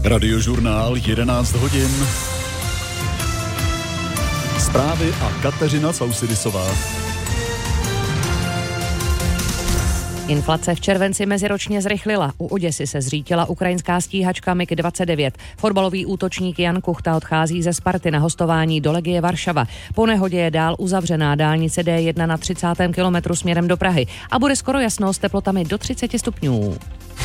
Radiožurnál 11 hodin. Zprávy a Kateřina Sausidisová. Inflace v červenci meziročně zrychlila. U Oděsy se zřítila ukrajinská stíhačka MiG-29. Fotbalový útočník Jan Kuchta odchází ze Sparty na hostování do Legie Varšava. Po nehodě je dál uzavřená dálnice D1 na 30. kilometru směrem do Prahy a bude skoro jasno s teplotami do 30 stupňů.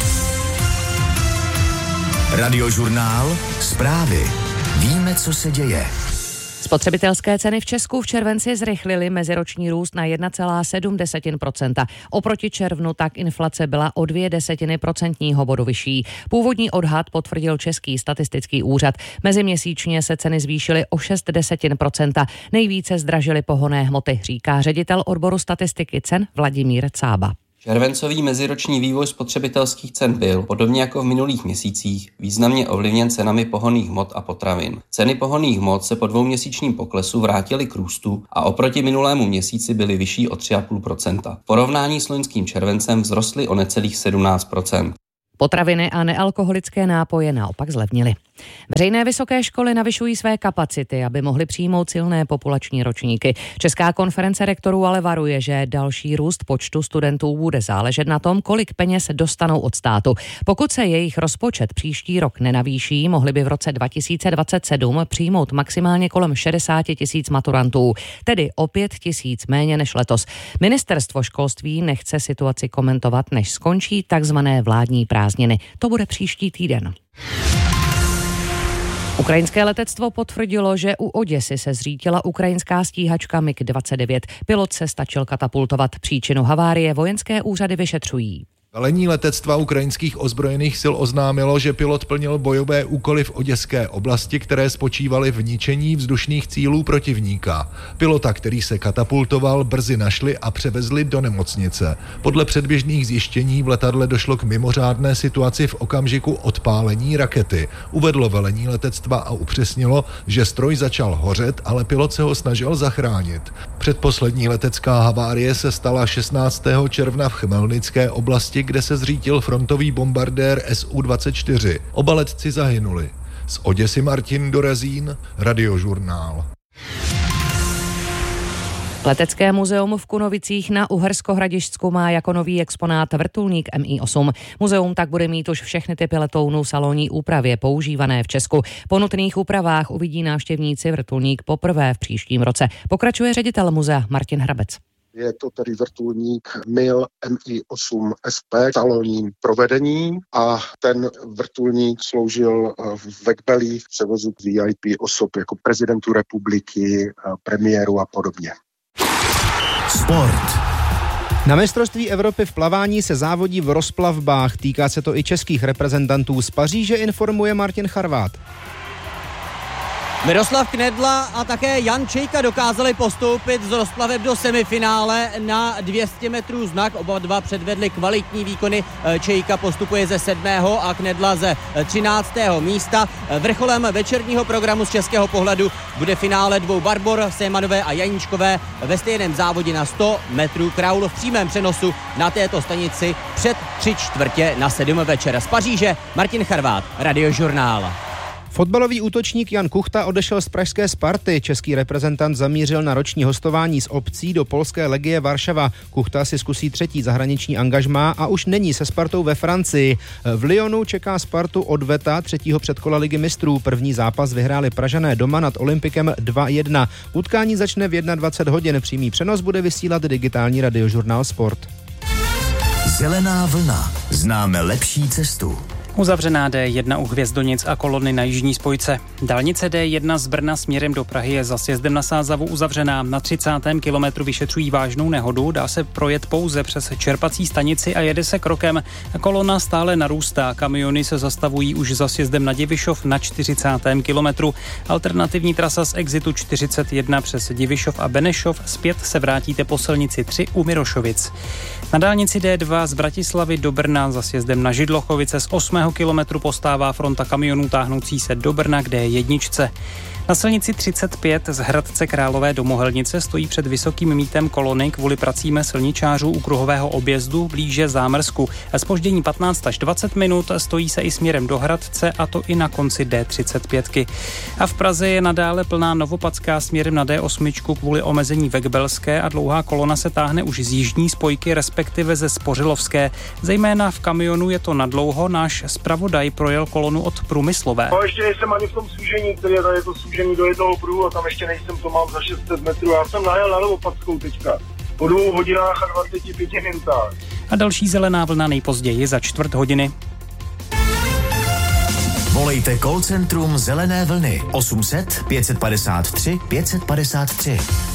Radiožurnál, zprávy. Víme, co se děje. Spotřebitelské ceny v Česku v červenci zrychlily meziroční růst na 1,7%. Oproti červnu tak inflace byla o 0,2% bodu vyšší. Původní odhad potvrdil Český statistický úřad. Meziměsíčně se ceny zvýšily o 0,6%. Nejvíce zdražily pohonné hmoty, říká ředitel odboru statistiky cen Vladimír Cába. Červencový meziroční vývoj spotřebitelských cen byl, podobně jako v minulých měsících, významně ovlivněn cenami pohonných hmot a potravin. Ceny pohonných hmot se po dvouměsíčním poklesu vrátily k růstu a oproti minulému měsíci byly vyšší o 3,5%. V porovnání s loňským červencem vzrostly o necelých 17%. Potraviny a nealkoholické nápoje naopak zlevnily. Veřejné vysoké školy navyšují své kapacity, aby mohly přijmout silné populační ročníky. Česká konference rektorů ale varuje, že další růst počtu studentů bude záležet na tom, kolik peněz dostanou od státu. Pokud se jejich rozpočet příští rok nenavýší, mohli by v roce 2027 přijmout maximálně kolem 60 000 maturantů, tedy o 5 000 méně než letos. Ministerstvo školství nechce situaci komentovat, než skončí takzvané vládní prázdniny. To bude příští týden. Ukrajinské letectvo potvrdilo, že u Oděsy se zřítila ukrajinská stíhačka MiG-29. Pilot se stačil katapultovat. Příčinu havárie vojenské úřady vyšetřují. Velení letectva ukrajinských ozbrojených sil oznámilo, že pilot plnil bojové úkoly v oděské oblasti, které spočívaly v ničení vzdušných cílů protivníka. Pilota, který se katapultoval, brzy našli a převezli do nemocnice. Podle předběžných zjištění v letadle došlo k mimořádné situaci v okamžiku odpálení rakety. Uvedlo velení letectva a upřesnilo, že stroj začal hořet, ale pilot se ho snažil zachránit. Předposlední letecká havárie se stala 16. června v Chmelnické oblasti, kde se zřítil frontový bombardér Su-24. Oba letci zahynuli. Z Oděsy Martin Dorazín, Radiožurnál. Letecké muzeum v Kunovicích na Uhersko-Hradišťsku má jako nový exponát vrtulník Mi-8. Muzeum tak bude mít už všechny typy letounů salonní úpravě používané v Česku. Po nutných úpravách uvidí návštěvníci vrtulník poprvé v příštím roce. Pokračuje ředitel muzea Martin Hrabec. Je to tedy vrtulník MIL Mi-8 SP v salonním provedení a ten vrtulník sloužil v Vekbelích v převozu VIP osob jako prezidentu republiky, premiéru a podobně. Sport. Na mistrovství Evropy v plavání se závodí v rozplavbách. Týká se to i českých reprezentantů. Z Paříže informuje Martin Charvát. Miroslav Knedla a také Jan Čejka dokázali postoupit z rozplaveb do semifinále na 200 metrů znak. Oba dva předvedli kvalitní výkony. Čejka postupuje ze 7. a Knedla ze 13. místa. Vrcholem večerního programu z českého pohledu bude finále dvou Barbor, Sémanové a Janíčkové ve stejném závodě na 100 metrů kraul v přímém přenosu na této stanici před 6:45 večer. Z Paříže Martin Charvát, Radiožurnál. Fotbalový útočník Jan Kuchta odešel z pražské Sparty. Český reprezentant zamířil na roční hostování s opcí do polské Legie Varšava. Kuchta si zkusí třetí zahraniční angažmá a už není se Spartou ve Francii. V Lyonu čeká Spartu odveta třetího předkola Ligy mistrů. První zápas vyhráli Pražané doma nad Olympikem 2-1. Utkání začne v 21 hodin. Přímý přenos bude vysílat digitální radiožurnál Sport. Zelená vlna. Známe lepší cestu. Uzavřená D1 u Hvězdonic a kolony na jižní spojce. Dálnice D1 z Brna směrem do Prahy je za sjezdem na Sázavu uzavřená. Na 30. kilometru vyšetřují vážnou nehodu, dá se projet pouze přes čerpací stanici a jede se krokem. Kolona stále narůstá, kamiony se zastavují už za sjezdem na Divišov na 40. kilometru. Alternativní trasa z exitu 41 přes Divišov a Benešov, zpět se vrátíte po silnici 3 u Mirošovic. Na dálnici D2 z Bratislavy do Brna za sjezdem na Židlochovice z 8. kilometru postává fronta kamionů táhnoucí se do Brna k D1. Na silnici 35 z Hradce Králové do Mohelnice stojí před Vysokým mítem kolony kvůli pracím silničářů u kruhového objezdu blíže Zámrsku. Zpoždění 15 až 20 minut, stojí se i směrem do Hradce, a to i na konci D35. A v Praze je nadále plná Novopadská směrem na D8 kvůli omezení Vekbelské a dlouhá kolona se táhne už z jižní spojky, respektive ze Spořilovské. Zejména v kamionu je to nadlouho, náš zpravodaj projel kolonu od Průmyslové. No, ještě nejsem ani v tom súžení, které je tady to súžení do jednoho pruhu a tam ještě nejsem, to mám za 600 metrů. Já jsem najel na Novopadskou teďka. Po 2 hodinách a 25 minutách. A další zelená vlna nejpozději za 1/4 hodiny. Volejte call centrum Zelené vlny 800 553 553.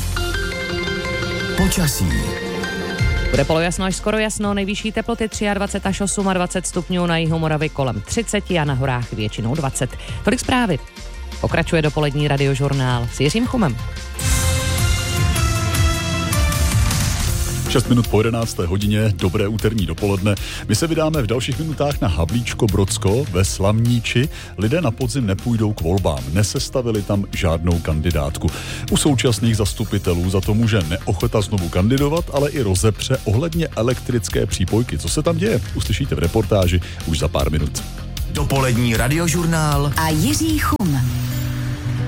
Počasí. Bude polojasno až skoro jasno, nejvyšší teploty 23 až 28 stupňů, na jihu Moravy kolem 30 a na horách většinou 20. Tolik zprávy. Pokračuje dopolední radiožurnál s Jiřím Chumem. 6 minut po 11. hodině, dobré úterní dopoledne. My se vydáme v dalších minutách na Havlíčko-Brodsko ve Slamníči. Lidé na podzim nepůjdou k volbám, nesestavili tam žádnou kandidátku. U současných zastupitelů za to může neochota znovu kandidovat, ale i rozepře ohledně elektrické přípojky. Co se tam děje? Uslyšíte v reportáži už za pár minut. Dopolední radiožurnál a Jiří Chum.